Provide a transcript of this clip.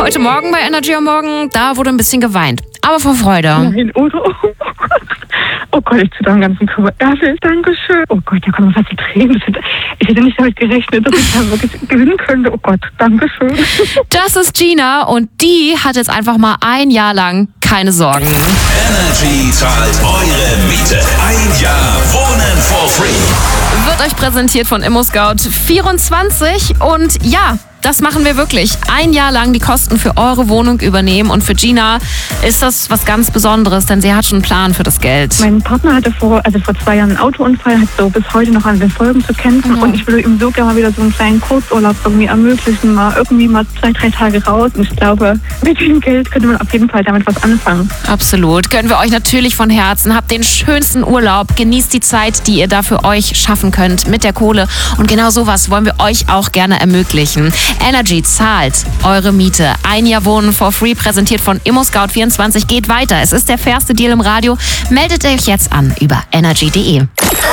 Heute Morgen bei Energy am Morgen, da wurde ein bisschen geweint. Aber vor Freude. Nein, oder? Oh Gott, ich tue da am ganzen Körper. Ehrlich, danke schön. Oh Gott, da kommen fast die Tränen. Ich hätte nicht damit gerechnet, dass ich da wirklich gewinnen könnte. Oh Gott, danke schön. Das ist Gina und die hat jetzt einfach mal ein Jahr lang keine Sorgen. Energy zahlt eure Miete. Ein Jahr Wohnen for free. Wird euch präsentiert von ImmoScout24 und ja, das machen wir wirklich. Ein Jahr lang die Kosten für eure Wohnung übernehmen und für Gina ist das was ganz Besonderes, denn sie hat schon einen Plan für das Geld. Mein Partner hatte vor 2 Jahren einen Autounfall, hat so bis heute noch an den Folgen zu kämpfen und ich würde ihm so gerne mal wieder so einen kleinen Kurzurlaub irgendwie ermöglichen, mal 2-3 Tage raus und ich glaube, mit dem Geld könnte man auf jeden Fall damit was anfangen. Absolut. Gönnen wir euch natürlich von Herzen. Habt den schönsten Urlaub. Genießt die Zeit, die ihr da für euch schaffen könnt mit der Kohle. Und genau sowas wollen wir euch auch gerne ermöglichen. Energy zahlt eure Miete. Ein Jahr Wohnen for free, präsentiert von ImmoScout24. Geht weiter. Es ist der fairste Deal im Radio. Meldet euch jetzt an über energy.de.